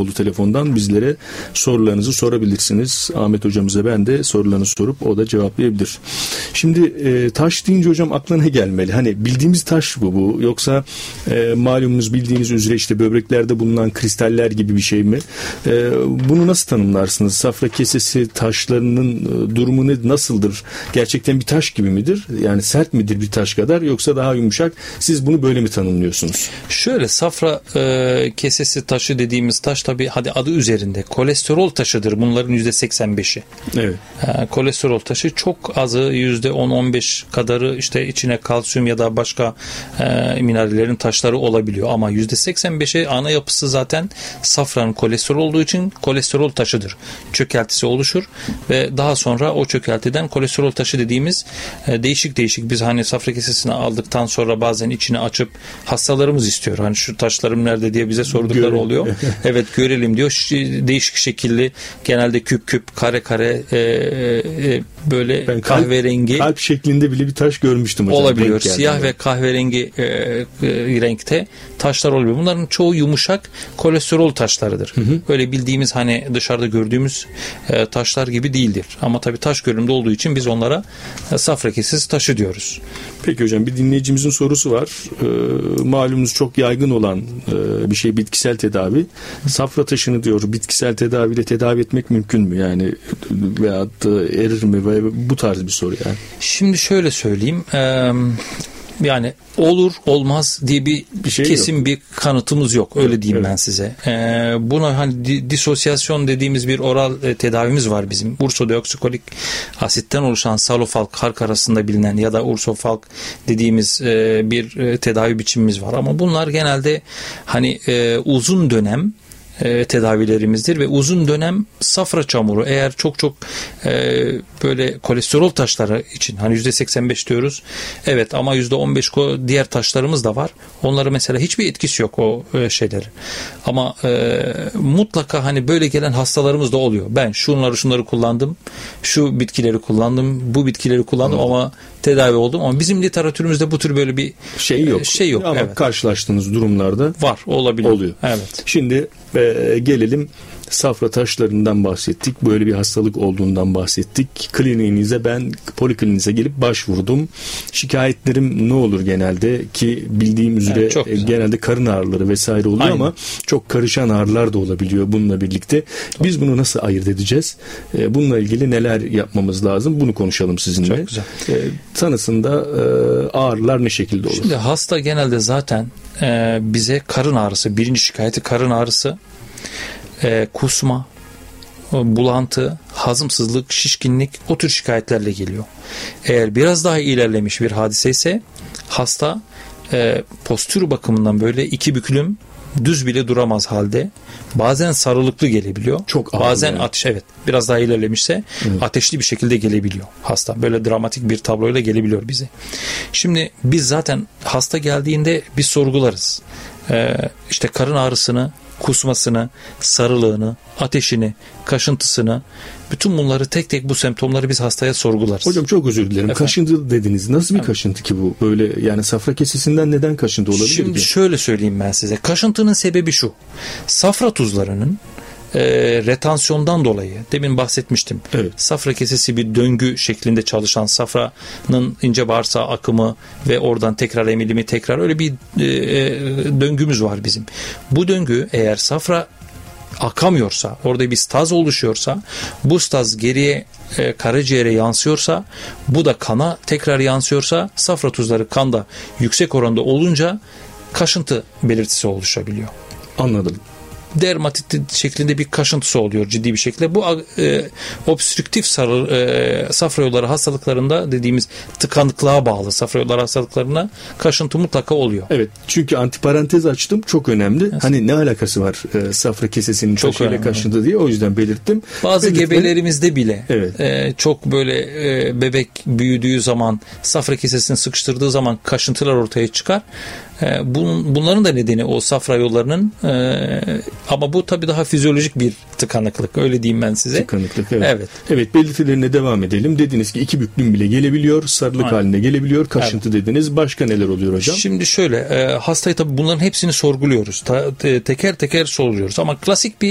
oldu telefondan. Bizlere sorularınızı sorabilirsiniz. Ahmet hocamıza ben de sorularınızı sorup o da cevaplayabilir. Şimdi taş deyince hocam aklına ne gelmeli? Hani bildiğimiz taş bu yoksa malumunuz bildiğiniz üzere işte böbreklerde bulunan kristaller gibi bir şey mi? Bunu nasıl tanımlarsınız? Safra kesesi taşlarının durumu nasıldır? Gerçekten bir taş gibi midir? Yani sert midir bir taş kadar yoksa daha yumuşak? Siz bunu böyle mi tanımlıyorsunuz? Şöyle safra kesesi taşı dediğimiz taş tabii hadi adı üzerinde kolesterol taşıdır. Bunların %85'i. Evet. Kolesterol taşı çok azı %10-15 kadarı işte içine kalsiyum ya da başka minerallerin taşları olabiliyor. Ama %85'i ana yapısı zaten safranın kolesterol olduğu için kolesterol taşıdır. Çökeltisi oluşur ve daha sonra o çökeltiden kolesterol taşı dediğimiz değişik biz hani safra kesesini aldıktan sonra bazen içini açıp hastalarımız istiyor. Hani şu taşlarım nerede diye bize sordukları oluyor. Evet görelim diyor. Değişik şekilli genelde küp kare böyle ben kahverengi. Kalp şeklinde bile bir taş görmüştüm hocam. Olabiliyor. Siyah ve kahverengi renkte taşlar oluyor. Bunların çoğu yumuşak kolesterol taşlarıdır. Öyle bildiğimiz hani dışarıda gördüğümüz taşlar gibi değildir. Ama tabii taş görünümde olduğu için biz onlara safra kesesi taşı diyoruz. Peki hocam bir dinleyicimizin sorusu var. Malumunuz çok yaygın olan bir şey bitkisel tedavi. Safra taşını diyor bitkisel tedaviyle tedavi etmek mümkün mü? Yani veyahut da erir mi? Bu tarz bir soru yani. Şimdi şöyle söyleyeyim. Yani olur olmaz diye bir şey kesin yok. Bir kanıtımız yok. Öyle diyeyim ben size. Buna hani disosyasyon dediğimiz bir oral tedavimiz var bizim. Ursodeoksikolik asitten oluşan salofalk hark arasında bilinen ya da ursofalk dediğimiz bir tedavi biçimimiz var. Ama bunlar genelde hani uzun dönem tedavilerimizdir ve uzun dönem safra çamuru eğer çok böyle kolesterol taşları için hani %85 diyoruz. Evet ama %15 diğer taşlarımız da var. Onları mesela hiçbir etkisi yok o şeyleri. Ama mutlaka hani böyle gelen hastalarımız da oluyor. Ben şunları kullandım. Şu bitkileri kullandım. Bu bitkileri kullandım ama tedavi oldum. Ama bizim literatürümüzde bu tür böyle bir şey yok. Ama evet. Karşılaştığınız durumlarda var, olabiliyor. Oluyor. Evet. Şimdi gelelim safra taşlarından bahsettik. Böyle bir hastalık olduğundan bahsettik. Kliniğinize ben polikliniğinize gelip başvurdum. Şikayetlerim ne olur genelde ki bildiğim üzere genelde karın ağrıları vesaire oluyor. Aynen. Ama çok karışan ağrılar da olabiliyor bununla birlikte. Biz bunu nasıl ayırt edeceğiz? Bununla ilgili neler yapmamız lazım? Bunu konuşalım sizinle. Çok güzel. Sonrasında ağrılar ne şekilde olur? Şimdi hasta genelde zaten bize karın ağrısı, birinci şikayeti karın ağrısı, kusma, bulantı, hazımsızlık, şişkinlik o tür şikayetlerle geliyor. Eğer biraz daha ilerlemiş bir hadise ise hasta postür bakımından böyle iki büklüm düz bile duramaz halde bazen sarılıklı gelebiliyor. Çok bazen ateş biraz daha ilerlemişse ateşli bir şekilde gelebiliyor hasta. Böyle dramatik bir tabloyla gelebiliyor bize. Şimdi biz zaten hasta geldiğinde biz sorgularız. İşte karın ağrısını, kusmasını, sarılığını, ateşini, kaşıntısını, bütün bunları tek tek bu semptomları biz hastaya sorgularız. Hocam çok özür dilerim. Efendim? Kaşıntı dediniz. Nasıl bir kaşıntı ki bu? Böyle yani safra kesesinden neden kaşıntı olabilir? Şimdi şöyle söyleyeyim ben size. Kaşıntının sebebi şu. Safra tuzlarının retansiyondan dolayı demin bahsetmiştim. Evet. Safra kesesi bir döngü şeklinde çalışan safranın ince bağırsağı akımı ve oradan tekrar emilimi tekrar öyle bir döngümüz var bizim. Bu döngü eğer safra akamıyorsa, orada bir staz oluşuyorsa, bu staz geriye karaciğere yansıyorsa, bu da kana tekrar yansıyorsa, safra tuzları kanda yüksek oranda olunca kaşıntı belirtisi oluşabiliyor. Anladım. Dermatit şeklinde bir kaşıntısı oluyor ciddi bir şekilde. Bu obstrüktif safra yolları hastalıklarında dediğimiz tıkanıklığa bağlı safra yolları hastalıklarına kaşıntı mutlaka oluyor. Evet. Çünkü antiparantez açtım. Çok önemli. Evet. Hani ne alakası var safra kesesinin taşıyla kaşıntı diye o yüzden belirttim. Bazı gebelerimizde bile evet. Çok böyle bebek büyüdüğü zaman safra kesesini sıkıştırdığı zaman kaşıntılar ortaya çıkar. Bunların da nedeni o safra yollarının ama bu tabii daha fizyolojik bir tıkanıklık. Öyle diyeyim ben size. Tıkanıklık evet. Evet belirtilerine devam edelim. Dediniz ki iki büklüm bile gelebiliyor. Sarılık haline gelebiliyor. Kaşıntı dediniz. Başka neler oluyor hocam? Şimdi şöyle hastayı tabii bunların hepsini sorguluyoruz. Teker teker sorguluyoruz. Ama klasik bir